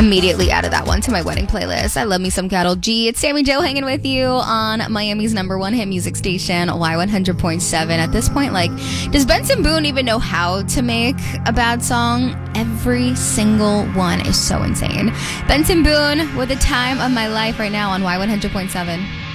immediately added that one to my wedding playlist. I love me some Karol G. It's Sammy Joe hanging with you on Miami's #1 hit music station, Y100.7. At this point, like, does Benson Boone even know how to make a bad song? Every single one is so insane. Benson Boone with the time of my life right now on Y100.7.